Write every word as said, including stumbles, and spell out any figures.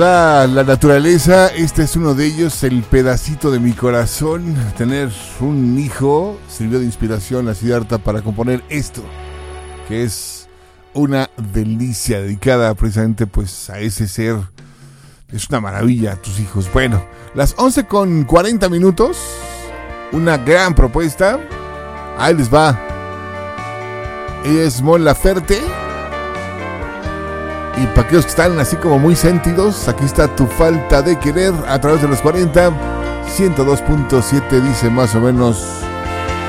La, la naturaleza, este es uno de ellos, el pedacito de mi corazón. Tener un hijo sirvió de inspiración a Siddhartha para componer esto, que es una delicia dedicada precisamente pues a ese ser. Es una maravilla, tus hijos. Bueno, las once con cuarenta minutos, una gran propuesta. Ahí les va. Ella es Mon Laferte. Y para aquellos que están así como muy sentidos, aquí está Tu Falta de Querer a través de los cuarenta. ciento dos punto siete dice más o menos